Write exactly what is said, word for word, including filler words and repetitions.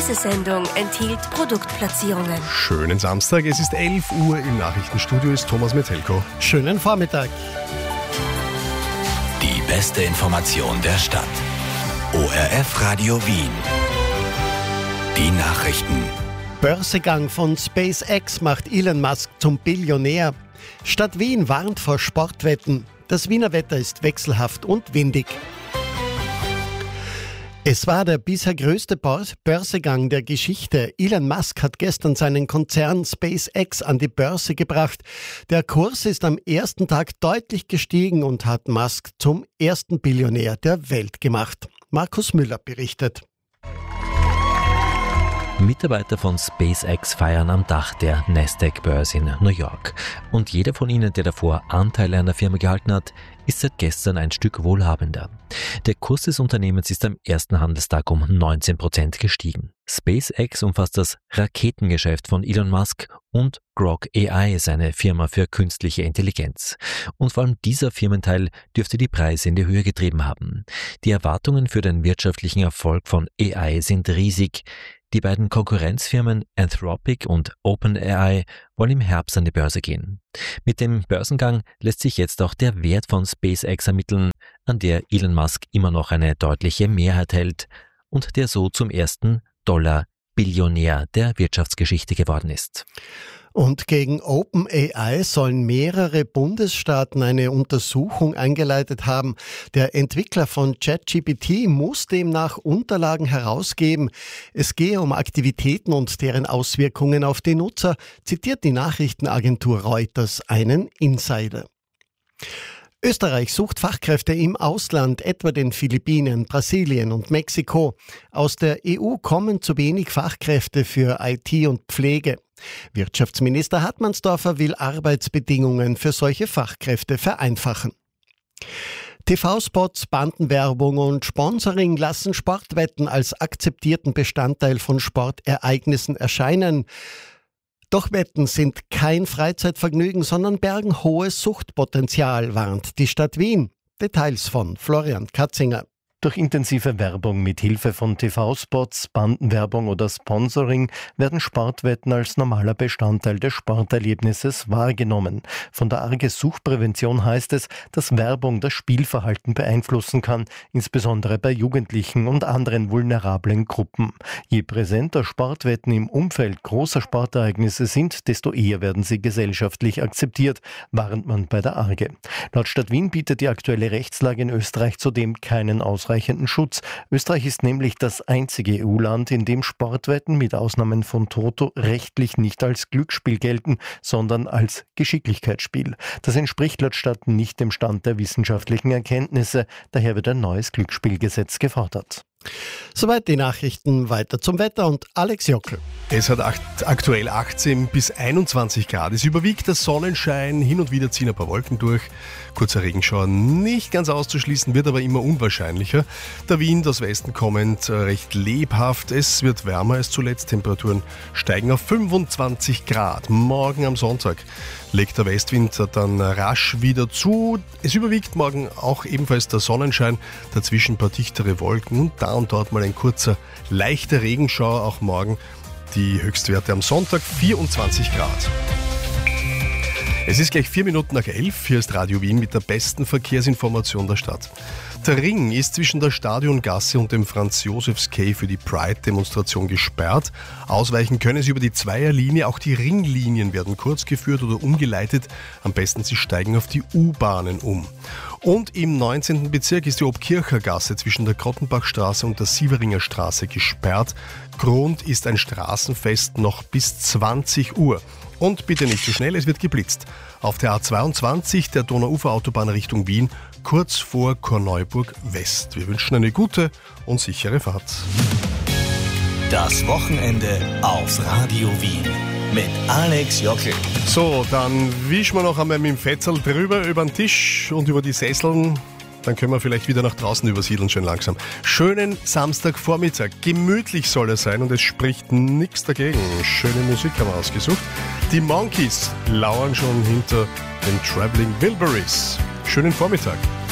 Diese Sendung enthielt Produktplatzierungen. Schönen Samstag, es ist elf Uhr, im Nachrichtenstudio ist Thomas Metelko. Schönen Vormittag. Die beste Information der Stadt. O R F Radio Wien. Die Nachrichten. Börsegang von SpaceX macht Elon Musk zum Billionär. Stadt Wien warnt vor Sportwetten. Das Wiener Wetter ist wechselhaft und windig. Es war der bisher größte Börsegang der Geschichte. Elon Musk hat gestern seinen Konzern SpaceX an die Börse gebracht. Der Kurs ist am ersten Tag deutlich gestiegen und hat Musk zum ersten Billionär der Welt gemacht. Markus Müller berichtet. Mitarbeiter von SpaceX feiern am Dach der Nasdaq-Börse in New York. Und jeder von ihnen, der davor Anteile an der Firma gehalten hat, ist seit gestern ein Stück wohlhabender. Der Kurs des Unternehmens ist am ersten Handelstag um neunzehn Prozent gestiegen. SpaceX umfasst das Raketengeschäft von Elon Musk und Grok A I, seine Firma für künstliche Intelligenz. Und vor allem dieser Firmenteil dürfte die Preise in die Höhe getrieben haben. Die Erwartungen für den wirtschaftlichen Erfolg von A I sind riesig. Die beiden Konkurrenzfirmen Anthropic und OpenAI wollen im Herbst an die Börse gehen. Mit dem Börsengang lässt sich jetzt auch der Wert von SpaceX ermitteln, an der Elon Musk immer noch eine deutliche Mehrheit hält und der so zum ersten Dollar-Billionär der Wirtschaftsgeschichte geworden ist. Und gegen OpenAI sollen mehrere Bundesstaaten eine Untersuchung eingeleitet haben. Der Entwickler von ChatGPT muss demnach Unterlagen herausgeben. Es gehe um Aktivitäten und deren Auswirkungen auf die Nutzer, zitiert die Nachrichtenagentur Reuters einen Insider. Österreich sucht Fachkräfte im Ausland, etwa den Philippinen, Brasilien und Mexiko. Aus der E U kommen zu wenig Fachkräfte für I T und Pflege. Wirtschaftsminister Hartmannsdorfer will Arbeitsbedingungen für solche Fachkräfte vereinfachen. T V-Spots, Bandenwerbung und Sponsoring lassen Sportwetten als akzeptierten Bestandteil von Sportereignissen erscheinen. Doch Wetten sind kein Freizeitvergnügen, sondern bergen hohes Suchtpotenzial, warnt die Stadt Wien. Details von Florian Katzinger. Durch intensive Werbung mit Hilfe von T V-Spots, Bandenwerbung oder Sponsoring werden Sportwetten als normaler Bestandteil des Sporterlebnisses wahrgenommen. Von der Arges Suchtprävention heißt es, dass Werbung das Spielverhalten beeinflussen kann, insbesondere bei Jugendlichen und anderen vulnerablen Gruppen. Je präsenter Sportwetten im Umfeld großer Sportereignisse sind, desto eher werden sie gesellschaftlich akzeptiert, warnt man bei der Arge. Laut Stadt Wien bietet die aktuelle Rechtslage in Österreich zudem keinen ausreichenden Schutz. Österreich ist nämlich das einzige E U-Land, in dem Sportwetten mit Ausnahmen von Toto rechtlich nicht als Glücksspiel gelten, sondern als Geschicklichkeitsspiel. Das entspricht laut Stadt nicht dem Stand der wissenschaftlichen Erkenntnisse. Daher wird ein neues Glücksspielgesetz gefordert. Soweit die Nachrichten, weiter zum Wetter und Alex Jockel. Es hat acht, aktuell achtzehn bis einundzwanzig Grad. Es überwiegt der Sonnenschein, hin und wieder ziehen ein paar Wolken durch. Kurzer Regenschauer nicht ganz auszuschließen, wird aber immer unwahrscheinlicher. Der Wind aus Westen kommend recht lebhaft. Es wird wärmer als zuletzt. Temperaturen steigen auf fünfundzwanzig Grad. Morgen am Sonntag legt der Westwind dann rasch wieder zu. Es überwiegt morgen auch ebenfalls der Sonnenschein. Dazwischen ein paar dichtere Wolken und da und dort mal ein kurzer, leichter Regenschauer auch morgen. Die Höchstwerte am Sonntag vierundzwanzig Grad. Es ist gleich vier Minuten nach elf. Hier ist Radio Wien mit der besten Verkehrsinformation der Stadt. Der Ring ist zwischen der Stadiongasse und dem Franz-Josefs-Quai für die Pride-Demonstration gesperrt. Ausweichen können Sie über die Zweierlinie. Auch die Ringlinien werden kurz geführt oder umgeleitet. Am besten Sie steigen auf die U-Bahnen um. Und im neunzehnten Bezirk ist die Obkircher Gasse zwischen der Grottenbachstraße und der Sieveringer Straße gesperrt. Grund ist ein Straßenfest noch bis zwanzig Uhr. Und bitte nicht zu schnell, es wird geblitzt. Auf der A zweiundzwanzig der Donauuferautobahn Richtung Wien, kurz vor Korneuburg West. Wir wünschen eine gute und sichere Fahrt. Das Wochenende auf Radio Wien mit Alex Jockel. So, dann wischen wir noch einmal mit dem Fetzel drüber über den Tisch und über die Sesseln. Dann können wir vielleicht wieder nach draußen übersiedeln, schön langsam. Schönen Samstagvormittag. Gemütlich soll er sein und es spricht nichts dagegen. Schöne Musik haben wir ausgesucht. Die Monkeys lauern schon hinter den Traveling Wilburys. Schönen Vormittag.